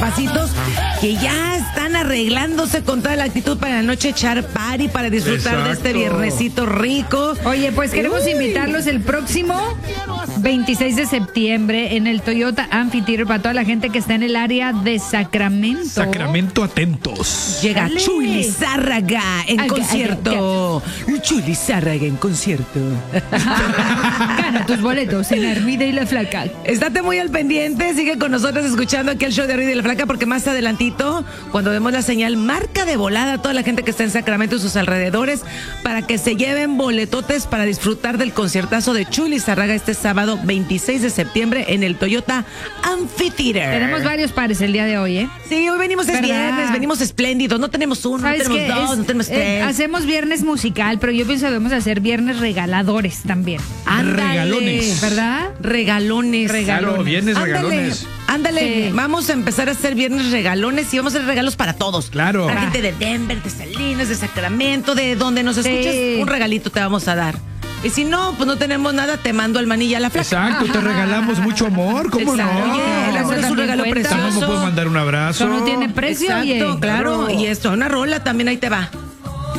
papipacitos que ya están arreglándose con toda la actitud para la noche echar party, para disfrutar de este viernesito rico. Oye, pues queremos invitarlos el próximo 26 de septiembre en el Toyota Amphitheater para toda la gente que está en el área de Sacramento. Sacramento, atentos. Llega Dale. Chuy Lizárraga en concierto. Chuy Lizárraga en concierto. Gana tus boletos en Armida y la Flaca. Estate muy al pendiente, sigue con nosotros escuchando aquí el show de Armida y la Flaca, porque más adelantito, cuando demos la señal, marca de volada a toda la gente que está en Sacramento y sus alrededores para que se lleven boletotes para disfrutar del conciertazo de Chuy Lizárraga este sábado 26 de septiembre en el Toyota Amphitheater. Tenemos varios pares el día de hoy, ¿eh? Sí, hoy venimos, es ¿Verdad? viernes, venimos espléndidos, no tenemos uno, no ¿Sabes tenemos qué? dos, no tenemos tres. Hacemos viernes musical, pero yo pienso que debemos hacer viernes regaladores también. Ándale, regalones. ¿Verdad? Regalones. Claro, viernes regalones. Ándale, Sí. vamos a empezar a hacer viernes regalones y vamos a hacer regalos para todos. Claro. La gente de Denver, de Salinas, de Sacramento, de donde nos escuches, Sí. un regalito te vamos a dar. Y si no, pues no tenemos nada, te mando al manilla a la flaca. Exacto, te regalamos mucho amor, ¿cómo Exacto. no? Oye, el amor es un regalo También cuenta. precioso. También me puedo mandar un abrazo. Eso no tiene precio, Exacto, oye. claro. Y esto, una rola también ahí te va.